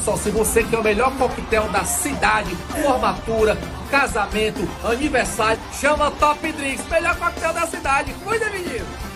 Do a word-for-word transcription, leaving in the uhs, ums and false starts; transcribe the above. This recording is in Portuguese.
só, se você quer o melhor coquetel da cidade, formatura, casamento, aniversário, chama Top Drinks, melhor coquetel da cidade. Cuida, menino!